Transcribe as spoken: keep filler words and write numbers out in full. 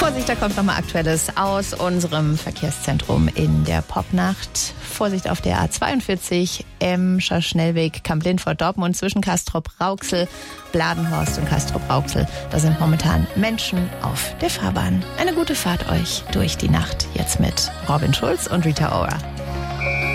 Vorsicht, da kommt nochmal Aktuelles aus unserem Verkehrszentrum in der Popnacht. Vorsicht auf der A zweiundvierzig, Emscher Schnellweg, Kamp-Lindfort, Dortmund zwischen Castrop-Rauxel, Bladenhorst und Castrop-Rauxel. Da sind momentan Menschen auf der Fahrbahn. Eine gute Fahrt euch durch die Nacht. Jetzt mit Robin Schulz und Rita Ora.